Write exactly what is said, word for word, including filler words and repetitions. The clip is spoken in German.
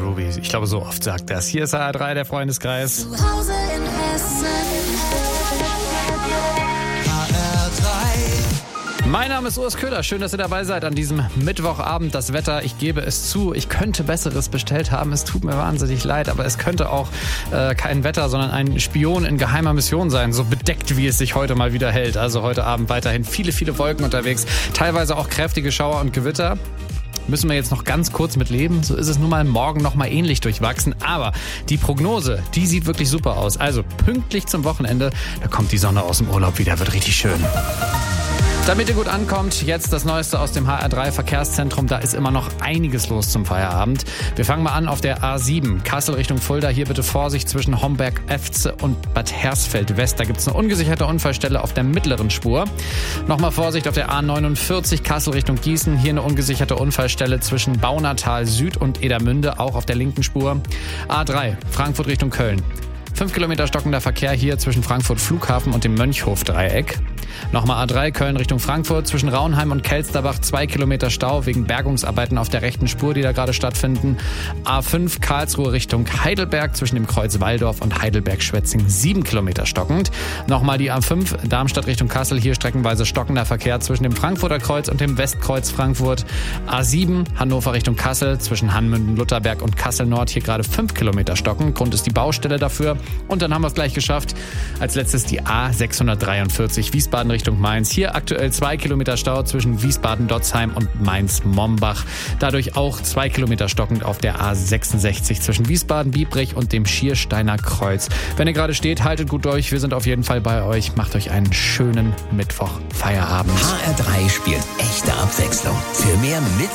Ruby. Ich glaube, so oft sagt das. Hier ist H R drei, der Freundeskreis. Zu Hause in Hessen. H R drei. Mein Name ist Urs Köhler. Schön, dass ihr dabei seid an diesem Mittwochabend. Das Wetter, ich gebe es zu, ich könnte Besseres bestellt haben. Es tut mir wahnsinnig leid, aber es könnte auch äh, kein Wetter, sondern ein Spion in geheimer Mission sein. So bedeckt, wie es sich heute mal wieder hält. Also heute Abend weiterhin viele, viele Wolken unterwegs. Teilweise auch kräftige Schauer und Gewitter. Müssen wir jetzt noch ganz kurz mit leben. So ist es nun mal morgen noch mal ähnlich durchwachsen. Aber die Prognose, die sieht wirklich super aus. Also pünktlich zum Wochenende, da kommt die Sonne aus dem Urlaub wieder, wird richtig schön. Damit ihr gut ankommt, jetzt das Neueste aus dem H R drei Verkehrszentrum. Da ist immer noch einiges los zum Feierabend. Wir fangen mal an auf der A sieben, Kassel Richtung Fulda. Hier bitte Vorsicht zwischen Homberg-Efze und Bad Hersfeld-West. Da gibt es eine ungesicherte Unfallstelle auf der mittleren Spur. Nochmal Vorsicht auf der A neunundvierzig, Kassel Richtung Gießen. Hier eine ungesicherte Unfallstelle zwischen Baunatal Süd und Edermünde, auch auf der linken Spur. A drei, Frankfurt Richtung Köln. Fünf Kilometer stockender Verkehr hier zwischen Frankfurt Flughafen und dem Mönchhof-Dreieck. Nochmal A drei, Köln Richtung Frankfurt. Zwischen Raunheim und Kelsterbach zwei Kilometer Stau wegen Bergungsarbeiten auf der rechten Spur, die da gerade stattfinden. A fünf, Karlsruhe Richtung Heidelberg. Zwischen dem Kreuz Walldorf und Heidelberg-Schwetzing sieben Kilometer stockend. Nochmal die A fünf, Darmstadt Richtung Kassel. Hier streckenweise stockender Verkehr zwischen dem Frankfurter Kreuz und dem Westkreuz Frankfurt. A sieben, Hannover Richtung Kassel. Zwischen Hanmünden-Lutherberg und Kassel Nord. Hier gerade fünf Kilometer stockend. Grund ist die Baustelle dafür. Und dann haben wir es gleich geschafft. Als letztes die A sechshundertdreiundvierzig, Wiesbaden Richtung Mainz. Hier aktuell zwei Kilometer Stau zwischen Wiesbaden-Dotzheim und Mainz-Mombach. Dadurch auch zwei Kilometer stockend auf der A sechsundsechzig zwischen Wiesbaden-Biebrich und dem Schiersteiner Kreuz. Wenn ihr gerade steht, haltet gut durch. Wir sind auf jeden Fall bei euch. Macht euch einen schönen Mittwoch Feierabend. H R drei spielt echte Abwechslung. Für mehr mit